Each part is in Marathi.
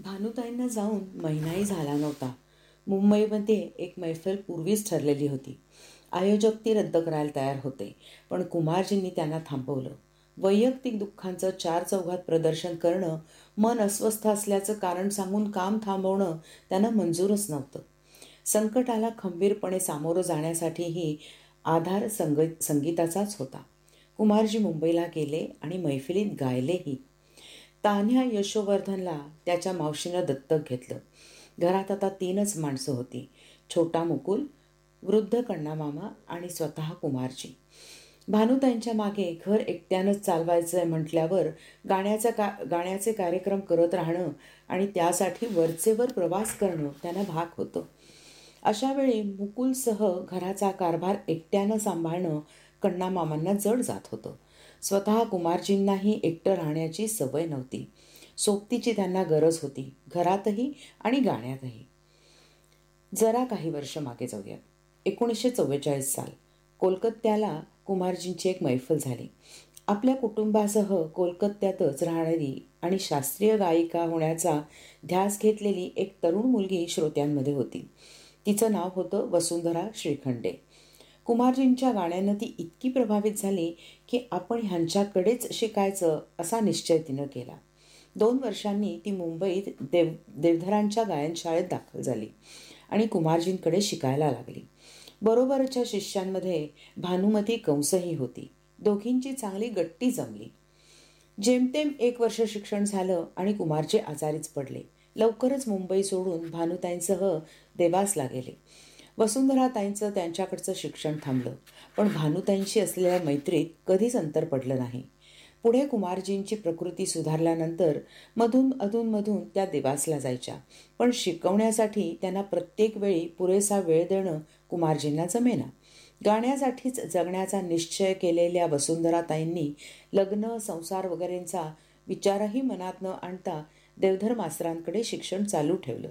भानुताईंना जाऊन महिनाही झाला नव्हता. मुंबईमध्ये एक मैफल पूर्वीच ठरलेली होती. आयोजक ती रद्द करायला तयार होते, पण कुमारजींनी त्यांना थांबवलं. वैयक्तिक दुःखांचं चार चौघात प्रदर्शन करणं, मन अस्वस्थ असल्याचं कारण सांगून काम थांबवणं त्यांना मंजूरच नव्हतं. संकटाला खंबीरपणे सामोरं जाण्यासाठीही आधार संगीताचाच होता. कुमारजी मुंबईला गेले आणि मैफिलीत गायलेही. तान्ह्या यशोवर्धनला त्याच्या मावशीनं दत्तक घेतलं. घरात आता 3च माणसं होती: छोटा मुकुल, वृद्ध कण्णामामा आणि स्वतः कुमारजी. भानुताईंच्या मागे घर एकट्यानंच चालवायचं आहे म्हटल्यावर गाण्याचे कार्यक्रम करत राहणं आणि त्यासाठी वरचेवर प्रवास करणं त्यांना भाग होतं. अशावेळी मुकुलसह घराचा कारभार एकट्यानं सांभाळणं कण्णामामांना जड जात होतं. स्वतः कुमारजींनाही एकटं राहण्याची सवय नव्हती. सोबतीची त्यांना गरज होती, घरातही आणि गाण्यातही. जरा काही वर्ष मागे जाऊयात. 1944 साल. कोलकात्याला कुमारजींची एक मैफल झाली. आपल्या कुटुंबासह कोलकात्यातच राहणारी आणि शास्त्रीय गायिका होण्याचा ध्यास घेतलेली एक तरुण मुलगी श्रोत्यांमध्ये होती. तिचं नाव होतं वसुंधरा श्रीखंडे. कुमारजींच्या गाण्यानं ती इतकी प्रभावित झाली की आपण ह्यांच्याकडेच शिकायचं असा निश्चय तिनं केला. 2 वर्षांनी ती मुंबईत देवधरांच्या गायनशाळेत दाखल झाली आणि कुमारजींकडे शिकायला लागली. बरोबरच्या शिष्यांमध्ये भानुमती कंसही होती. दोघींची चांगली गट्टी जमली. जेमतेम 1 वर्ष शिक्षण झालं आणि कुमारजी आजारीच पडले. लवकरच मुंबई सोडून भानुताईंसह देवासला गेले. वसुंधराताईंचं त्यांच्याकडचं शिक्षण थांबलं, पण भानुताईंशी असलेल्या मैत्रीत कधीच अंतर पडलं नाही. पुढे कुमारजींची प्रकृती सुधारल्यानंतर अधूनमधून त्या देवासला जायच्या, पण शिकवण्यासाठी त्यांना प्रत्येक वेळी पुरेसा वेळ देणं कुमारजींना जमेना. गाण्यासाठीच जगण्याचा निश्चय केलेल्या वसुंधराताईंनी लग्न, संसार वगैरेंचा विचारही मनात न आणता देवधर मास्तरांकडे शिक्षण चालू ठेवलं.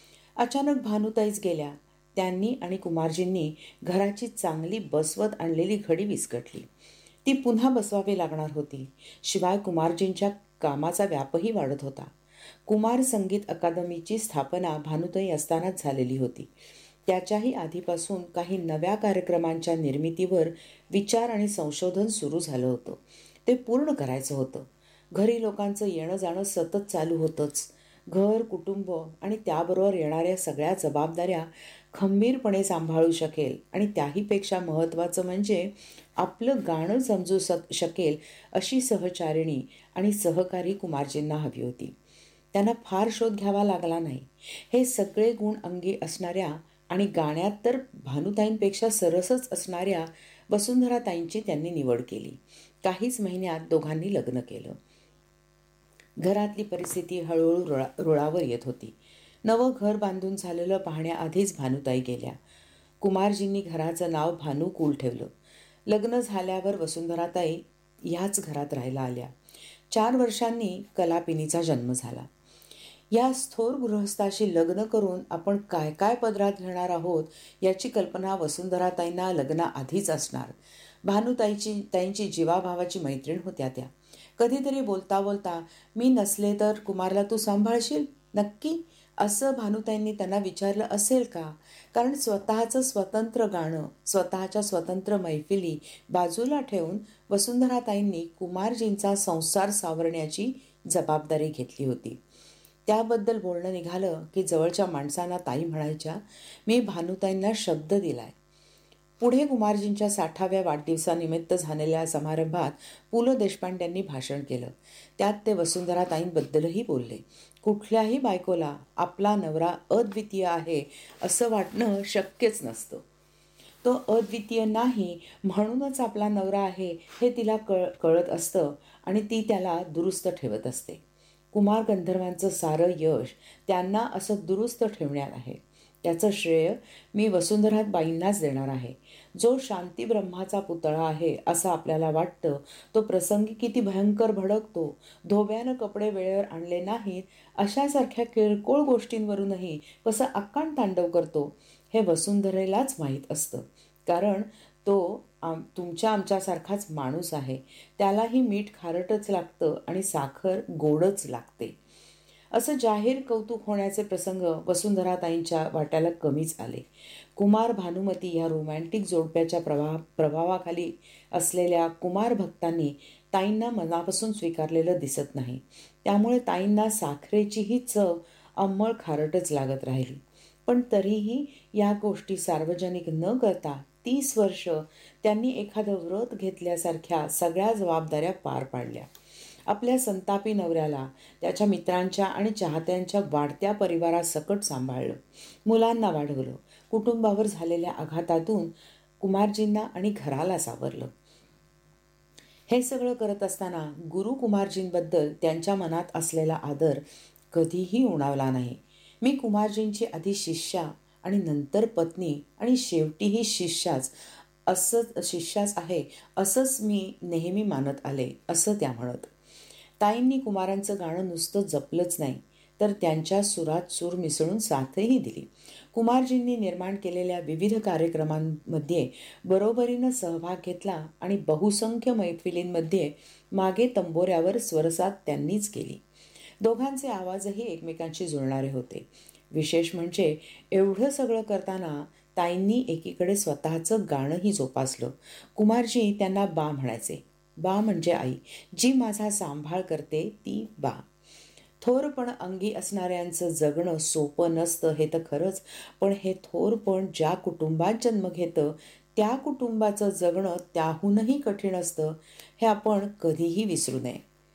अचानक भानुताईच गेल्या. त्यांनी आणि कुमारजींनी घराची चांगली बसवत आणलेली घडी विस्कटली. ती पुन्हा बसवावी लागणार होती. शिवाय कुमारजींच्या कामाचा व्यापही वाढत होता. कुमार संगीत अकादमीची स्थापना भानुताई असतानाच झालेली होती. त्याच्याही आधीपासून काही नव्या कार्यक्रमांच्या निर्मितीवर विचार आणि संशोधन सुरू झालं होतं. ते पूर्ण करायचं होतं. घरी लोकांचं येणं जाणं सतत चालू होतंच. घर, कुटुंब आणि त्याबरोबर येणाऱ्या सगळ्या जबाबदाऱ्या खंबीरपणे सांभाळू शकेल आणि त्याहीपेक्षा महत्त्वाचं म्हणजे आपलं गाणं समजू शकेल अशी सहचारिणी आणि सहकारी कुमारजींना हवी होती. त्यांना फार शोध घ्यावा लागला नाही. हे सगळे गुण अंगी असणाऱ्या आणि गाण्यात तर भानुताईंपेक्षा सरसच असणाऱ्या वसुंधराताईंची त्यांनी निवड केली. काहीच महिन्यात दोघांनी लग्न केलं. घरातली परिस्थिती हळूहळू रुळावर येत होती. नवं घर बांधून झालेलं पाहण्याआधीच भानुताई गेल्या. कुमारजींनी घराचं नाव भानुकुल ठेवलं. लग्न झाल्यावर वसुंधराताई ह्याच घरात राहायला आल्या. 4 वर्षांनी कलापिनीचा जन्म झाला. या थोर गृहस्थाशी लग्न करून आपण काय काय पदरात घेणार आहोत याची कल्पना वसुंधराताईंना लग्नाआधीच असणार. ताईंची जीवाभावाची मैत्रीण होत्या त्या. कधीतरी बोलता बोलता, मी नसले तर कुमारला तू सांभाळशील नक्की, असं भानुताईंनी त्यांना विचारलं असेल का? कारण स्वतःचं स्वतंत्र गाणं, स्वतःच्या स्वतंत्र मैफिली बाजूला ठेवून वसुंधराताईंनी कुमारजींचा संसार सावरण्याची जबाबदारी घेतली होती. त्याबद्दल बोलणं निघालं की जवळच्या माणसांना ताई म्हणायच्या, मी भानुताईंना शब्द दिलाय. पुढे कुमारजींच्या 60व्या वाढदिवसानिमित्त झालेल्या समारंभात पु ल देशपांड्यांनी भाषण केलं. त्यात ते वसुंधराताईंबद्दलही बोलले. कुठल्याही बायकोला आपला नवरा अद्वितीय आहे असं वाटणं शक्यच नसतं. तो अद्वितीय नाही म्हणूनच आपला नवरा आहे हे तिला कळत असतं आणि ती त्याला दुरुस्त ठेवत असते. कुमार गंधर्वांचं सारं यश त्यांना असं दुरुस्त ठेवण्यात आहे. त्याचं श्रेय मी वसुंधराबाईंनाच देणार आहे. जो शांती ब्रह्माचा पुतळा आहे असं आपल्याला वाटतं, तो प्रसंगी किती भयंकर भडकतो, धोब्यानं कपडे वेळेवर आणले नाहीत अशासारख्या किरकोळ गोष्टींवरूनही कसं अक्कांड तांडव करतो हे वसुंधरेलाच माहीत असतं. कारण तो तुमच्या आमच्यासारखाच माणूस आहे. त्यालाही मीठ खारटच लागतं आणि साखर गोडच लागते. असं जाहीर कौतुक होण्याचे प्रसंग वसुंधराताईंच्या वाट्याला कमीच आले. कुमार भानुमती ह्या रोमॅन्टिक जोडप्याच्या प्रभावाखाली असलेल्या कुमार भक्तांनी ताईंना मनापासून स्वीकारलेलं दिसत नाही. त्यामुळे ताईंना साखरेचीही चव अंमळ खारटच लागत राहिली. पण तरीही या गोष्टी सार्वजनिक न करता 30 वर्ष त्यांनी एखादं व्रत घेतल्यासारख्या सगळ्या जबाबदाऱ्या पार पाडल्या. आपल्या संतापी नवऱ्याला त्याच्या मित्रांच्या आणि चाहत्यांच्या वाढत्या परिवारासकट सांभाळलं, मुलांना वाढवलं, कुटुंबावर झालेल्या आघातातून कुमारजींना आणि घराला सावरलं. हे सगळं करत असताना गुरु कुमारजींबद्दल त्यांच्या मनात असलेला आदर कधीही उणावला नाही. मी कुमारजींची आधी शिष्या आणि नंतर पत्नी आणि शेवटीही शिष्याच आहे असंच मी नेहमी मानत आले, असं त्या म्हणत. ताईंनी कुमारांचं गाणं नुसतं जपलंच नाही, तर त्यांच्या सुरात सूर मिसळून साथही दिली. कुमारजींनी निर्माण केलेल्या विविध कार्यक्रमांमध्ये बरोबरीनं सहभाग घेतला आणि बहुसंख्य मैफिलींमध्ये मागे तंबोऱ्यावर स्वरसाथ त्यांनीच केली. दोघांचे आवाजही एकमेकांशी जुळणारे होते. विशेष म्हणजे एवढं सगळं करताना ताईंनी एकीकडे स्वतःचं गाणंही जोपासलं. कुमारजी त्यांना बा म्हणायचे. बा म्हणजे आई, जी माझा सांभाळ करते ती बा. थोरपण अंगी असणाऱ्यांचं जगणं सोपं नसतं हे तर खरंच, पण हे थोरपण ज्या कुटुंबात जन्म घेतं त्या कुटुंबाचं जगणं त्याहूनही कठीण असतं, हे आपण कधीही विसरू नये.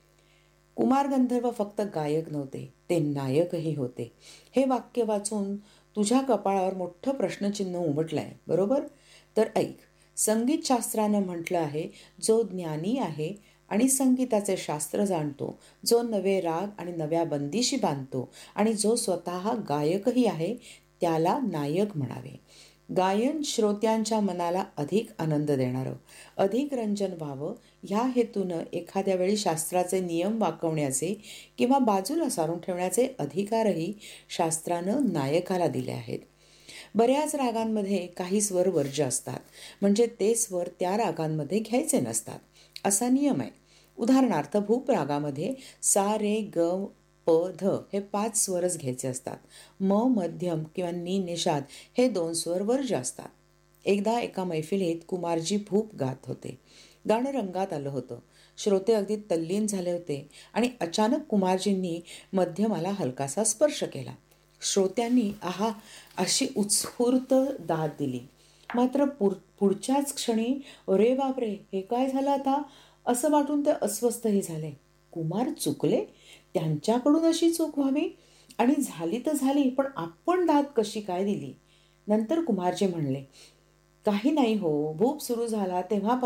कुमार गंधर्व फक्त गायक नव्हते, ते नायकही होते. हे वाक्य वाचून तुझ्या कपाळावर मोठं प्रश्नचिन्ह उमटलंय, बरोबर? तर ऐक. संगीतशास्त्रानं म्हटलं आहे, जो ज्ञानी आहे आणि संगीताचे शास्त्र जाणतो, जो नवे राग आणि नव्या बंदिशी बांधतो आणि जो स्वतः गायकही आहे, त्याला नायक म्हणावे. गायन श्रोत्यांच्या मनाला अधिक आनंद देणारं, अधिक रंजन व्हावं ह्या हेतूनं एखाद्या वेळी शास्त्राचे नियम वाकवण्याचे किंवा बाजूला सारून ठेवण्याचे अधिकारही शास्त्रानं नायकाला दिले आहेत. बऱ्याच रागांमध्ये काही स्वर वर्ज्य असतात, म्हणजे ते स्वर त्या रागांमध्ये घ्यायचे नसतात असा नियम आहे. उदाहरणार्थ भूप रागामध्ये सा रे ग प ध हे 5 स्वरच घ्यायचे असतात. म मध्यम किंवा नी निषाद हे 2 स्वर वर्ज्य असतात. एकदा एका मैफिलीत कुमारजी भूप गात होते. गाणं रंगात आलं होतं. श्रोते अगदी तल्लीन झाले होते आणि अचानक कुमारजींनी मध्यमाला हलकासा स्पर्श केला. श्रोत्यांनी आहा अशी उत्स्फूर्त दाद दिली. मात्र पुढच्याच क्षणी अरे बापरे, हे काय झालं आता, असं वाटून ते अस्वस्थही झाले. कुमार चुकले, त्यांच्याकडून अशी चूक व्हावी, आणि झाली तर झाली, पण आपण दाद कशी काय दिली? नंतर कुमारजी म्हणले, काही नाही हो, भूप सुरू झाला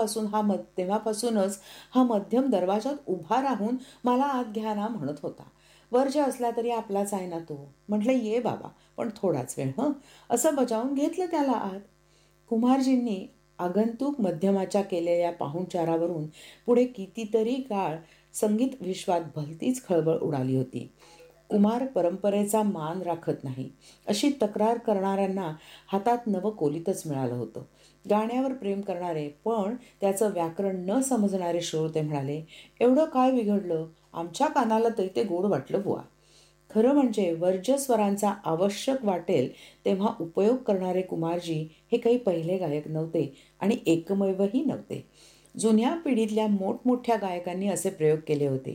तेव्हापासूनच हा मध्यम दरवाजात उभा राहून मला आत घ्या ना म्हणत होता. वर्ज्य असला तरी आपलाच आहे ना तो. म्हटलं ये बाबा, पण थोडाच वेळ असं बजावून घेतलं त्याला आत. कुमारजींनी आगंतुक मध्यमाच्या केलेल्या पाहुणचारावरून पुढे कितीतरी काळ संगीत विश्वात भलतीच खळबळ उडाली होती. कुमार परंपरेचा मान राखत नाही अशी तक्रार करणाऱ्यांना हातात नवं कोलितच मिळालं होतं. गाण्यावर प्रेम करणारे पण त्याचं व्याकरण न समजणारे श्रोते म्हणाले, एवढं काय बिघडलं, आमच्या कानाला तरी ते गोड वाटलं बुवा. खरं म्हणजे वर्ज्य स्वरांचा आवश्यक वाटेल तेव्हा उपयोग करणारे कुमारजी हे काही पहिले गायक नव्हते आणि एकमेवही नव्हते. जुन्या पिढीतल्या मोठमोठ्या गायकांनी असे प्रयोग केले होते.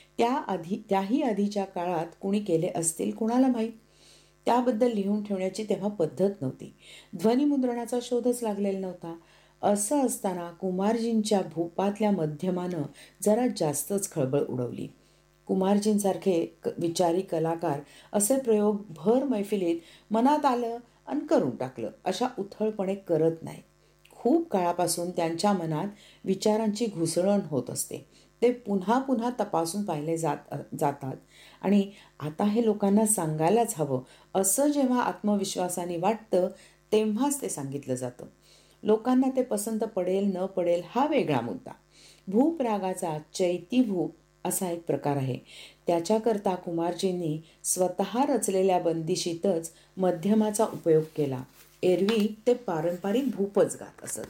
त्याही आधीच्या काळात कुणी केले असतील कुणाला माहीत. त्याबद्दल लिहून ठेवण्याची तेव्हा पद्धत नव्हती. ध्वनिमुद्रणाचा शोधच लागलेला नव्हता. असं असताना कुमारजींच्या भूपातल्या मध्यमानं जरा जास्तच खळबळ उडवली. कुमारजींसारखे विचारी कलाकार असे प्रयोग भर मैफिलीत मनात आलं आणि करून टाकलं अशा उथळपणे करत नाही. खूप काळापासून त्यांच्या मनात विचारांची घुसळण होत असते. ते पुन्हा पुन्हा तपासून पाहिले जातात आणि आता हे लोकांना सांगायलाच हवं असं जेव्हा आत्मविश्वासाने वाटतं तेव्हाच ते सांगितलं जातं. लोकांना ते पसंत पडेल न पडेल हा वेगळा मुद्दा. भूप रागाचा चैती भूप असा एक प्रकार आहे. त्याच्याकरता कुमारजींनी स्वतः रचलेल्या बंदिशीतच मध्यमाचा उपयोग केला. एरवी ते पारंपरिक भूपच गात असत.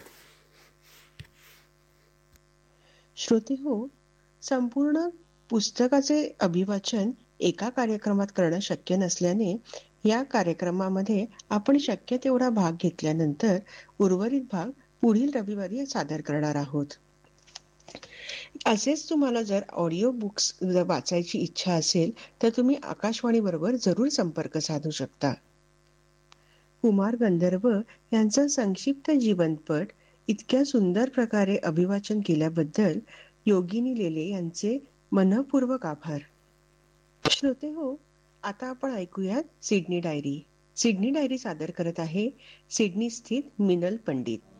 श्रोते हो, संपूर्ण पुस्तकाचे अभिवाचन एका कार्यक्रमात करणं शक्य नसल्याने या कार्यक्रमामध्ये आपण शक्य तेवढा भाग घेतल्यानंतर उर्वरित भाग पुढील रविवारी सादर करणार आहोत. असेच तुम्हाला जर ऑडिओ बुक्स वाचायची इच्छा असेल तर तुम्ही आकाशवाणी बरोबर जरूर संपर्क साधू शकता. कुमार गंधर्व यांचा संक्षिप्त जीवनपट इतक्या सुंदर प्रकारे अभिवाचन केल्याबद्दल योगिनी लेले यांचे मनःपूर्वक आभार. श्रोते हो, आता आपण ऐकूयात सिडनी डायरी. सिडनी डायरी सादर करत आहे सिडनी स्थित मिनल पंडित.